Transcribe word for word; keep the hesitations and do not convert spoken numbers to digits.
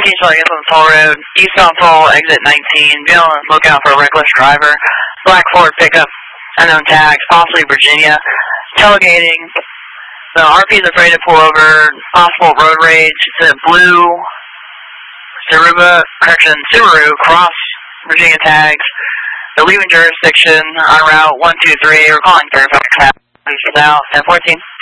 fourteen, Charlie on the toll road, eastbound toll, exit nineteen. Be on the lookout for a reckless driver. Black Ford pickup, unknown tags, possibly Virginia. Tailgating. The R P is afraid to pull over. Possible road rage. It's a blue Subaru, correction, Subaru cross Virginia tags. They're leaving jurisdiction on route one two three. We're calling thirty-five south, ten fourteen.